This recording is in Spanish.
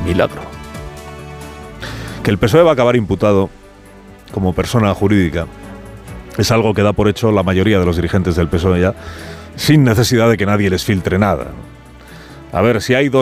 milagro. Que el PSOE va a acabar imputado como persona jurídica es algo que da por hecho la mayoría de los dirigentes del PSOE ya, sin necesidad de que nadie les filtre nada. A ver, si hay dos